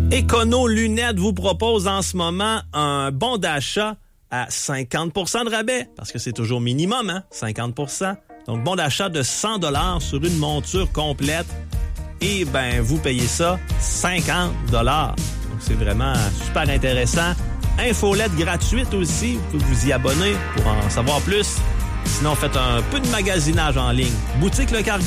Econo Lunettes vous propose en ce moment un bon d'achat à 50% de rabais, parce que c'est toujours minimum, hein, 50%. Donc, bon d'achat de 100$ sur une monture complète. Et ben, vous payez ça 50$. Donc, c'est vraiment super intéressant. Infolette gratuite aussi. Vous pouvez vous y abonner pour en savoir plus. Sinon, faites un peu de magasinage en ligne. Boutique Le Cargo.